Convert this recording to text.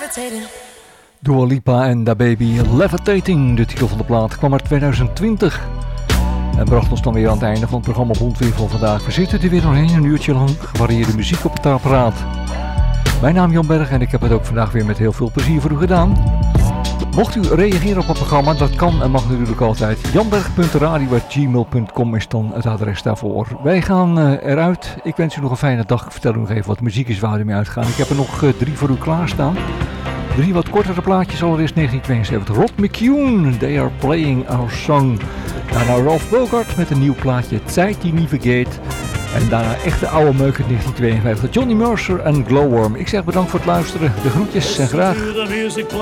Dua Lipa en Da Baby, Levitating, de titel van de plaat, kwam uit 2020. En bracht ons dan weer aan het einde van het programma Bondweer van vandaag. We zitten er weer doorheen, een uurtje lang gevarieerde muziek op het apparaat. Mijn naam is Jan Berg en ik heb het ook vandaag weer met heel veel plezier voor u gedaan. Mocht u reageren op het programma, dat kan en mag natuurlijk altijd. janberg.radio@gmail.com is dan het adres daarvoor. Wij gaan eruit. Ik wens u nog een fijne dag. Ik vertel u nog even wat muziek is waar u mee uitgaan. Ik heb er nog 3 voor u klaarstaan. 3 wat kortere plaatjes, allereerst 1972. Rod McCune, They Are Playing Our Song. Daarna Ralph Bogart met een nieuw plaatje, Zeit die nie vergeht. En daarna echt de oude meuk uit 1952. Johnny Mercer en Glowworm. Ik zeg bedankt voor het luisteren. De groetjes en graag